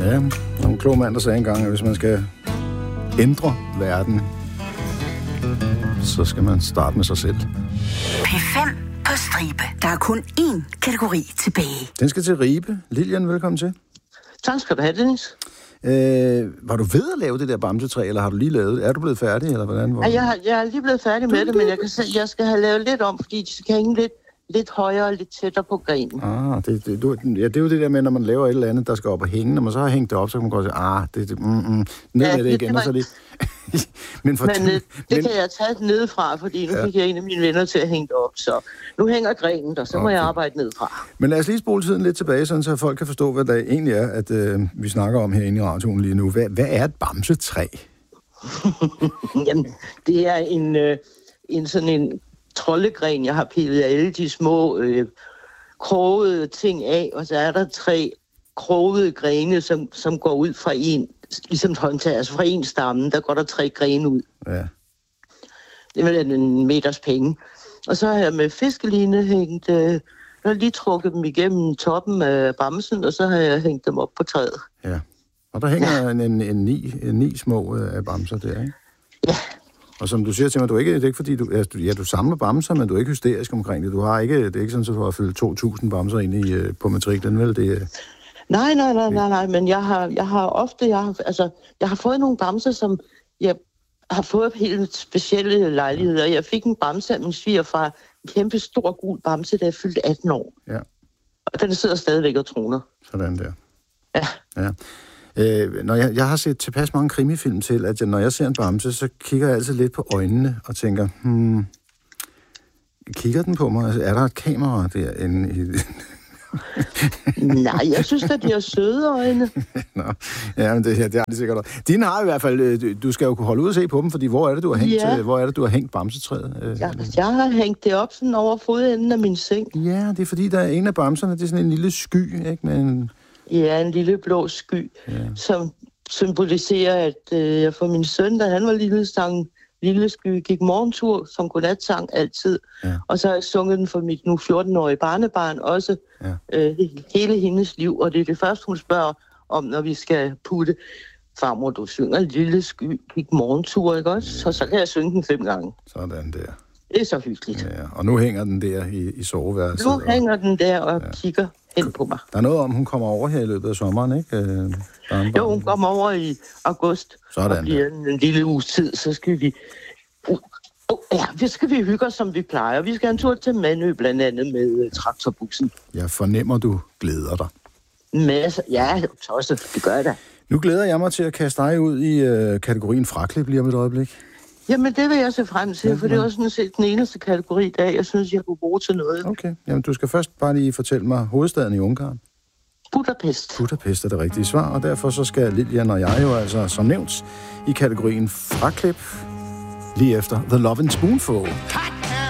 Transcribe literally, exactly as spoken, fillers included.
Ja, der er en klog mand, der sagde engang, at hvis man skal ændre verden, så skal man starte med sig selv. P fem på stribe. Der er kun én kategori tilbage. Den skal til Ribe. Lilian, velkommen til. Tak skal du have, Dennis. Øh, var du ved at lave det der bamsetræ, eller har du lige lavet? Er du blevet færdig, eller hvordan? Ja, jeg, har, jeg er lige blevet færdig med det, men jeg, kan se, jeg skal have lavet lidt om, fordi de skal hænge lidt, lidt højere og lidt tættere på grenen. Ah, det, det, du, ja, det er jo det der med, når man laver et eller andet, der skal op og hænge. Når man så har hængt det op, så kan man godt sige, ah, det, det, mm, mm, ned ja, med det, det igen, og så det... men, for, men øh, det men... kan jeg tage nedefra, fordi nu ja. fik jeg en af mine venner til at hænge det op, så nu hænger grenen der, så okay. må jeg arbejde nedefra. Men lad os lige spole tiden lidt tilbage, sådan, så folk kan forstå, hvad det egentlig er, at øh, vi snakker om herinde i radioen lige nu. Hvad, hvad er et bamsetræ? Jamen, det er en, øh, en sådan en troldegren, jeg har pillet alle de små øh, krogede ting af, og så er der tre krogede grene, som, som går ud fra en, ligesom håndtag, altså fra en stamme, der går der tre grene ud. Ja. Det er vel en meters penge. Og så har jeg med fiskeline hængt, øh, jeg har lige trukket dem igennem toppen af bamsen, og så har jeg hængt dem op på træet. Ja, og der hænger ja. en, en, en, ni, en ni små øh, bamser der, ikke? Ja. Og som du siger til mig, du er ikke, det er ikke fordi, du, ja, du samler bamser, men du er ikke hysterisk omkring det. Du har ikke, det er ikke sådan, at du har fyldt to tusind bamser ind i, på matriklen, vel? Det, øh... Nej, nej, nej, nej, nej, men jeg har, jeg har ofte, jeg har, altså, jeg har fået nogle bamser, som jeg har fået helt specielle lejligheder. Jeg fik en bamse af min svigerfar, en kæmpe stor gul bamse, da jeg fyldte atten år. Ja. Og den sidder stadigvæk og troner. Sådan der. Ja. Ja. Øh, når jeg, jeg har set tilpas mange krimifilm til, at jeg, når jeg ser en bamse, så kigger jeg altid lidt på øjnene og tænker, hmm, kigger den på mig? Altså, er der et kamera derinde i... Nej, jeg synes, at de har søde øjne. Nå, ja, men det, det er det sikkert. Dine har i hvert fald, du skal jo kunne holde ud og se på dem, fordi hvor er det, du har hængt, ja. hvor er det, du har hængt bamsetræet? Ja, jeg har hængt det op sådan over fodenden af min seng. Ja, det er fordi, der er en af bamserne, det er sådan en lille sky, ikke? Med en... Ja, en lille blå sky, ja. Som symboliserer, at øh, jeg for min søn, da han var lille, sang Lille Sky, gik morgentur som godnatsang altid. Ja. Og så har jeg sunget den for mit nu fjorten-årige barnebarn også, ja. øh, hele hendes liv. Og det er det første, hun spørger om, når vi skal putte. Farmor, du synger Lille Sky, gik morgentur, ikke også? Ja. Så, så kan jeg synge den fem gange. Sådan der. Det er så hyggeligt. Ja, og nu hænger den der i, i soveværelset. Nu hænger og... den der og ja. kigger hen på mig. Der er noget om, hun kommer over her i løbet af sommeren, ikke? Øh, jo, hun kommer over i august. Sådan og bliver en, en lille uges tid, så skal vi... Uh, uh, ja, vi skal vi hygge os, som vi plejer. Vi skal en tur til Mandø, blandt andet med uh, traktorbussen. Jeg fornemmer, du glæder dig. Masser. Ja, tosset. Det gør jeg da. Nu glæder jeg mig til at kaste dig ud i øh, kategorien fraklip lige om et øjeblik. Jamen, det vil jeg se frem til, ja, for det er også sådan set den eneste kategori i dag, jeg synes, jeg kunne bruge til noget. Okay. Jamen, du skal først bare lige fortælle mig hovedstaden i Ungarn. Budapest. Budapest er det rigtige svar, og derfor så skal Lilian og jeg jo altså, som nævnt, i kategorien fraklip, lige efter The Lovin' Spoonful.